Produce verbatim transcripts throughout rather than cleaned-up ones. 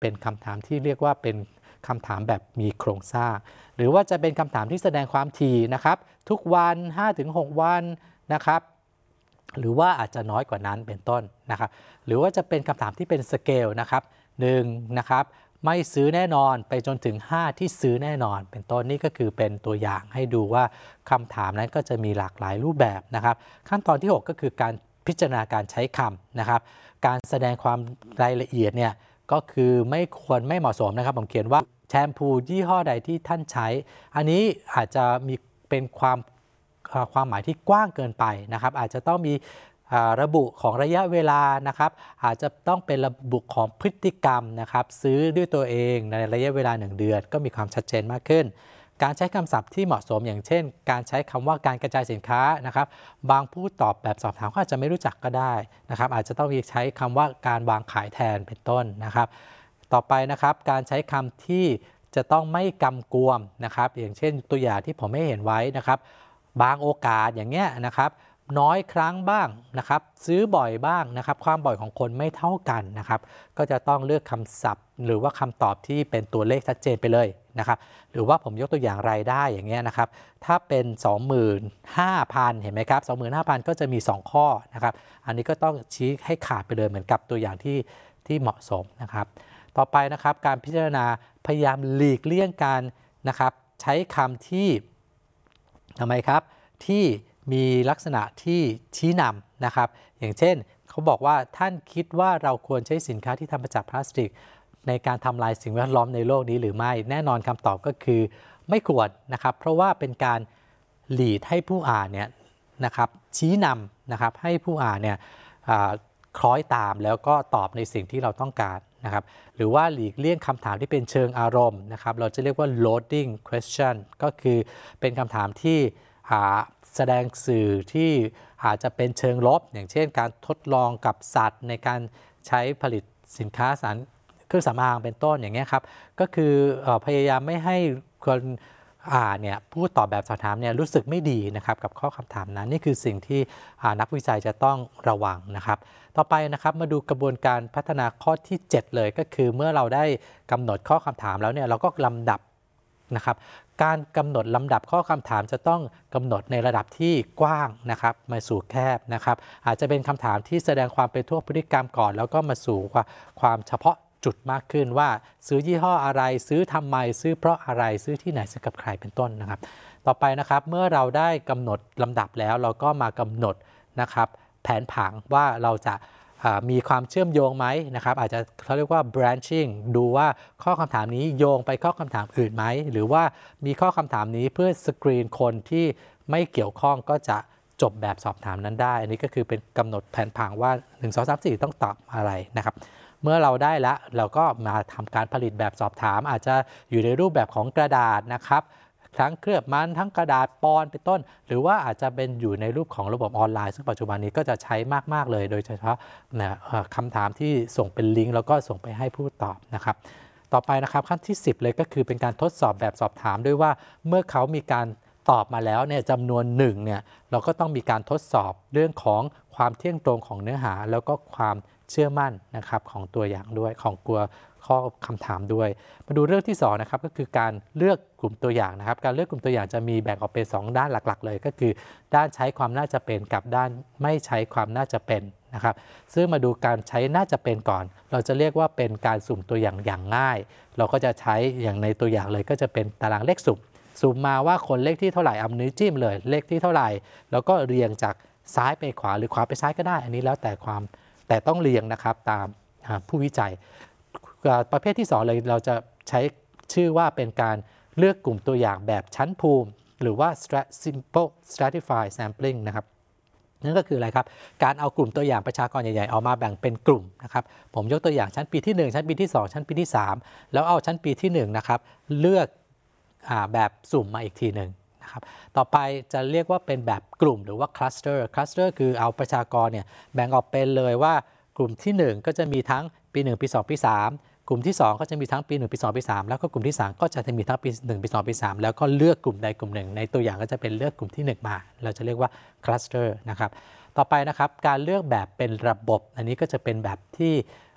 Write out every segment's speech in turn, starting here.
เป็นคำถามที่เรียกว่าเป็นคำถามแบบมีโครงสร้างหรือว่าจะเป็นคำถามที่แสดงความถี่นะครับทุกวัน ห้าถึงหก วันนะครับหรือว่าอาจจะน้อยกว่านั้นเป็นต้นนะครับหรือว่าจะเป็นคำถามที่เป็นสเกลนะครับหนึ่งนะครับไม่ซื้อแน่นอนไปจนถึงห้าที่ซื้อแน่นอนเป็นต้นนี่ก็คือเป็นตัวอย่างให้ดูว่าคำถามนั้นก็จะมีหลากหลายรูปแบบนะครับขั้นตอนที่หกก็คือการพิจารณาการใช้คำนะครับการแสดงความรายละเอียดเนี่ยก็คือไม่ควรไม่เหมาะสมนะครับผมเขียนว่าแชมพูยี่ห้อใดที่ท่านใช้อันนี้อาจจะมีเป็นความความหมายที่กว้างเกินไปนะครับอาจจะต้องมีระบุของระยะเวลานะครับอาจจะต้องเป็นระบุของพฤติกรรมนะครับซื้อด้วยตัวเองในระยะเวลาหนึ่งเดือนก็มีความชัดเจนมากขึ้นการใช้คำศัพท์ที่เหมาะสมอย่างเช่นการใช้คำว่าการกระจายสินค้านะครับบางผู้ตอบแบบสอบถามก็อาจจะไม่รู้จักก็ได้นะครับอาจจะต้องมีใช้คำว่าการวางขายแทนเป็นต้นนะครับต่อไปนะครับการใช้คำที่จะต้องไม่กำกวมนะครับอย่างเช่นตัวอย่างที่ผมไม่เห็นไว้นะครับบางโอกาสอย่างเงี้ยนะครับน้อยครั้งบ้างนะครับซื้อบ่อยบ้างนะครับความบ่อยของคนไม่เท่ากันนะครับก็จะต้องเลือกคำศัพท์หรือว่าคำตอบที่เป็นตัวเลขชัดเจนไปเลยนะครับหรือว่าผมยกตัวอย่างรายได้อย่างเงี้ยนะครับถ้าเป็น สองหมื่นห้าพัน เห็นไหมครับ สองหมื่นห้าพัน ก็จะมีสองข้อนะครับอันนี้ก็ต้องชี้ให้ขาดไปเลยเหมือนกับตัวอย่างที่ที่เหมาะสมนะครับต่อไปนะครับการพิจารณาพยายามหลีกเลี่ยงการนะครับใช้คำที่ทำไมครับที่มีลักษณะที่ชี้นำนะครับอย่างเช่นเขาบอกว่าท่านคิดว่าเราควรใช้สินค้าที่ทำมาจากพลาสติกในการทำลายสิ่งแวดล้อมในโลกนี้หรือไม่แน่นอนคำตอบก็คือไม่ควรนะครับเพราะว่าเป็นการหลีดให้ผู้อ่านเนี่ยนะครับชี้นำนะครับให้ผู้อ่านเนี่ยคล้อยตามแล้วก็ตอบในสิ่งที่เราต้องการนะครับหรือว่าหลีกเลี่ยงคำถามที่เป็นเชิงอารมณ์นะครับเราจะเรียกว่า loading question ก็คือเป็นคำถามที่แสดงสื่อที่อาจจะเป็นเชิงลบอย่างเช่นการทดลองกับสัตว์ในการใช้ผลิตสินค้าสารเครื่องสำอางเป็นต้นอย่างเงี้ยครับก็คือพยายามไม่ให้คนอ่านเนี่ยผู้ตอบแบบสอบถามเนี่ยรู้สึกไม่ดีนะครับกับข้อคำถามนั้นนี่คือสิ่งที่นักวิจัยจะต้องระวังนะครับต่อไปนะครับมาดูกระบวนการพัฒนาข้อที่เจ็ดเลยก็คือเมื่อเราได้กำหนดข้อคำถามแล้วเนี่ยเราก็ลำดับนะครับการกำหนดลำดับข้อคำถามจะต้องกำหนดในระดับที่กว้างนะครับมาสู่แคบนะครับอาจจะเป็นคำถามที่แสดงความเป็นทั่วพฤติกรรมก่อนแล้วก็มาสู่ความเฉพาะจุดมากขึ้นว่าซื้อยี่ห้ออะไรซื้อทำไมซื้อเพราะอะไรซื้อที่ไหนซื้อกับใครเป็นต้นนะครับต่อไปนะครับเมื่อเราได้กำหนดลำดับแล้วเราก็มากำหนดนะครับแผนผังว่าเราจะมีความเชื่อมโยงไหมนะครับอาจจะเขาเรียกว่า branching ดูว่าข้อคำถามนี้โยงไปข้อคำถามอื่นไหมหรือว่ามีข้อคำถามนี้เพื่อสกรีนคนที่ไม่เกี่ยวข้องก็จะจบแบบสอบถามนั้นได้อันนี้ก็คือเป็นกำหนดแผนผังว่าหนึ่ง สอง สาม สี่ต้องตอบอะไรนะครับเมื่อเราได้แล้วเราก็มาทำการผลิตแบบสอบถามอาจจะอยู่ในรูปแบบของกระดาษนะครับทั้งเคลือบมันทั้งกระดาษปอนเป็นต้นหรือว่าอาจจะเป็นอยู่ในรูปของระบบออนไลน์ซึ่งปัจจุบันนี้ก็จะใช้มากๆเลยโดยเฉพาะนะคำถามที่ส่งเป็นลิงก์แล้วก็ส่งไปให้ผู้ตอบนะครับต่อไปนะครับขั้นที่สิบเลยก็คือเป็นการทดสอบแบบสอบถามด้วยว่าเมื่อเขามีการตอบมาแล้วเนี่ยจำนวนหนึ่งเนี่ยเราก็ต้องมีการทดสอบเรื่องของความเที่ยงตรงของเนื้อหาแล้วก็ความเชื่อมั่นนะครับของตัวอย่างด้วยของตัวข้อคำถามด้วยมาดูเรื่องที่สองนะครับก็คือการเลือกกลุ่มตัวอย่างนะครับการเลือกกลุ่มตัวอย่างจะมีแบ่งออกเป็นสองด้านหลักๆเลยก็คือด้านใช้ความน่าจะเป็นกับด้านไม่ใช้ความน่าจะเป็นนะครับซึ่งมาดูการใช้น่าจะเป็นก่อนเราจะเรียกว่าเป็นการสุ่มตัวอย่างอย่างง่ายเราก็จะใช้อย่างในตัวอย่างเลยก็จะเป็นตารางเลขสุ่มสุ่มมาว่าคนเลขที่เท่าไหร่เอานิ้วจิ้มเลยเลขที่เท่าไหร่แล้วก็เรียงจากซ้ายไปขวาหรือขวาไปซ้ายก็ได้อันนี้แล้วแต่ความแต่ต้องเรียงนะครับตามผู้วิจัยประเภทที่สองเลยเราจะใช้ชื่อว่าเป็นการเลือกกลุ่มตัวอย่างแบบชั้นภูมิหรือว่า simple stratified sampling นะครับนั่นก็คืออะไรครับการเอากลุ่มตัวอย่างประชากรใหญ่ๆออกมาแบ่งเป็นกลุ่มนะครับผมยกตัวอย่างชั้นปีที่หนึ่งชั้นปีที่สองชั้นปีที่สามแล้วเอาชั้นปีที่หนึ่งนะครับเลือกอ่าแบบสุ่มมาอีกทีหนึ่งนะครับต่อไปจะเรียกว่าเป็นแบบกลุ่มหรือว่า cluster cluster คือเอาประชากรเนี่ยแบ่งออกเป็นเลยว่ากลุ่มที่หนึ่งก็จะมีทั้งปีหนึ่งปีสองปีสามกลุ่มที่สองก็จะมีทั้งปีหนึ่งปีสองปีสามแล้วก็กลุ่มที่สามก็จะมีทั้งปีหนึ่งปีสองปีสามแล้วก็เลือกกลุ่มใดกลุ่มหนึ่งในตัวอย่างก็จะเป็นเลือกกลุ่มที่หนึ่งมาเราจะเรียกว่า cluster นะครับต่อไปนะครับการเลือกแบบเป็นระบบอันนี้ก็จะเป็นแบบที่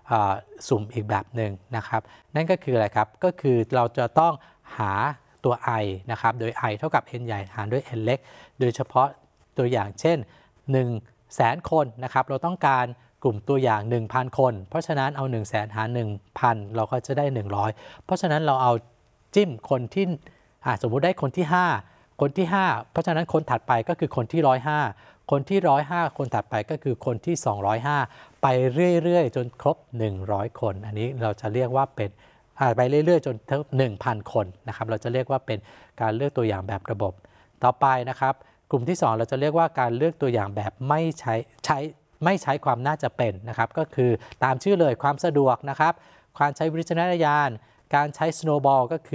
สุ่มอีกแบบหนึ่งนะครับนั่นก็คืออะไรครับก็คือเราจะต้องหาตัว i นะครับโดย i เท่ากับ n ใหญ่หารด้วย n เล็กโดยเฉพาะตัวอย่างเช่นหนึ่งแสนคนนะครับเราต้องการกลุ่มตัวอย่าง หนึ่งพัน คนเพราะฉะนั้นเอา หนึ่งแสน หาร หนึ่งพัน เราก็จะได้หนึ่งร้อยเพราะฉะนั้นเราเอาจิ้มคนที่สมมุติได้คนที่ห้าคนที่ห้าเพราะฉะนั้นคนถัดไปก็คือคนที่หนึ่งร้อยห้าคนที่หนึ่งร้อยห้าคนถัดไปก็คือคนที่สองร้อยห้าไปเรื่อยๆจนครบหนึ่งร้อยคนอันนี้เราจะเรียกว่าเป็นไปเรื่อยๆจนถึง หนึ่งพัน คนนะครับเราจะเรียกว่าเป็นการเลือกตัวอย่างแบบระบบต่อไปนะครับกลุ่มที่สองเราจะเรียกว่าการเลือกตัวอย่างแบบไม่ใช้ใช้ไม่ใช้ความน่าจะเป็นนะครับก็คือตามชื่อเลยความสะดวกนะครับการใช้วิจารณญาณการใช้ snowball ก็คือ